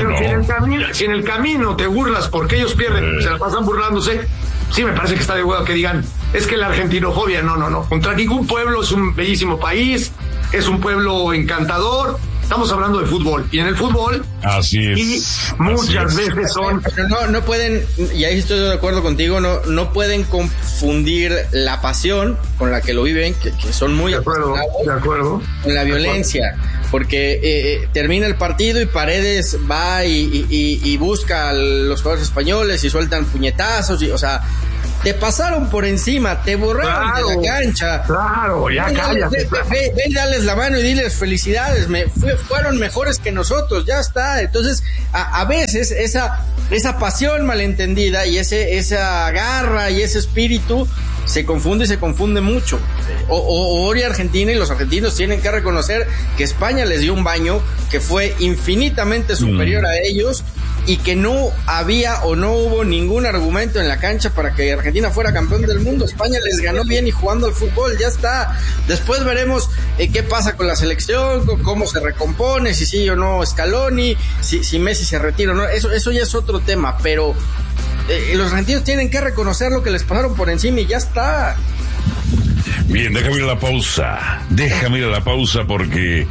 en el camino te burlas porque ellos pierden, se la pasan burlándose, sí me parece que está de huevo que digan, es que la argentinofobia, no. Contra ningún pueblo, es un bellísimo país, es un pueblo encantador. Estamos hablando de fútbol, y en el fútbol, así es, y muchas veces son... No pueden, y ahí estoy de acuerdo contigo, no pueden confundir la pasión con la que lo viven, que son muy... De acuerdo. Con la violencia, porque termina el partido y Paredes va y busca a los jugadores españoles y sueltan puñetazos, o sea... Te pasaron por encima, te borraron de la cancha. Claro, ya cállate. Ve y dales la mano y diles felicidades, fueron mejores que nosotros, ya está. Entonces, a veces esa pasión malentendida y esa garra y ese espíritu se confunde mucho. Ori Argentina, y los argentinos tienen que reconocer que España les dio un baño que fue infinitamente superior a ellos, y que no había o no hubo ningún argumento en la cancha para que Argentina fuera campeón del mundo. España les ganó bien y jugando al fútbol, ya está. Después veremos qué pasa con la selección, cómo se recompone, si sí o no Scaloni, si Messi se retira o no, eso ya es otro tema, pero los argentinos tienen que reconocer lo que les pasaron por encima y ya está. Bien, déjame ir a la pausa porque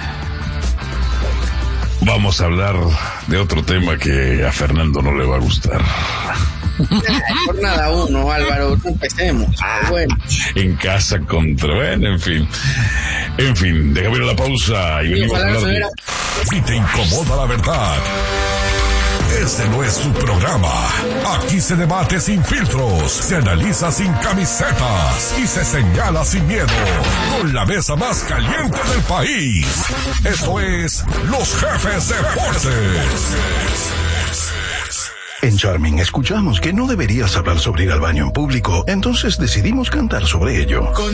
vamos a hablar de otro tema que a Fernando no le va a gustar. Por nada uno, Álvaro, no empecemos. Bueno. En casa en fin, déjame ir a la pausa y venimos a hablar de... Si te incomoda la verdad, este no es tu programa. Aquí se debate sin filtros, se analiza sin camisetas y se señala sin miedo, con la mesa más caliente del país. Esto es Los Jefes Deportes. En Charming escuchamos que no deberías hablar sobre ir al baño en público, entonces decidimos cantar sobre ello.